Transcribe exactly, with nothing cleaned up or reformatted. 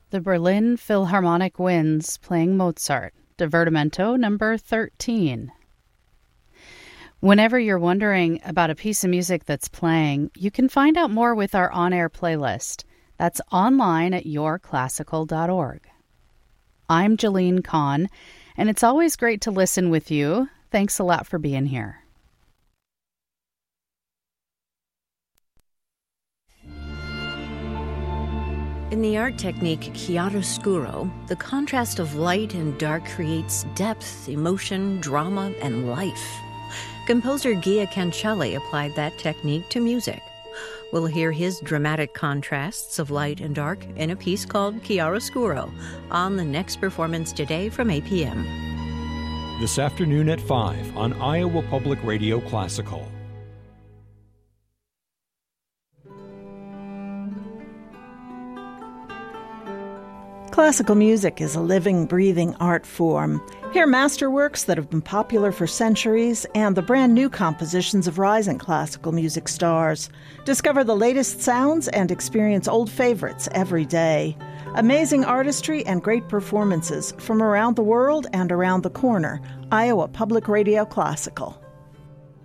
The Berlin Philharmonic Winds playing Mozart, Divertimento number thirteen. Whenever you're wondering about a piece of music that's playing, you can find out more with our on-air playlist. That's online at your classical dot org. I'm Jalene Kahn, and it's always great to listen with you. Thanks a lot for being here. In the art technique chiaroscuro, the contrast of light and dark creates depth, emotion, drama, and life. Composer Gia Cancelli applied that technique to music. We'll hear his dramatic contrasts of light and dark in a piece called Chiaroscuro on the next performance today from eight p.m. This afternoon at five on Iowa Public Radio Classical. Classical music is a living, breathing art form. Hear masterworks that have been popular for centuries and the brand new compositions of rising classical music stars. Discover the latest sounds and experience old favorites every day. Amazing artistry and great performances from around the world and around the corner. Iowa Public Radio Classical.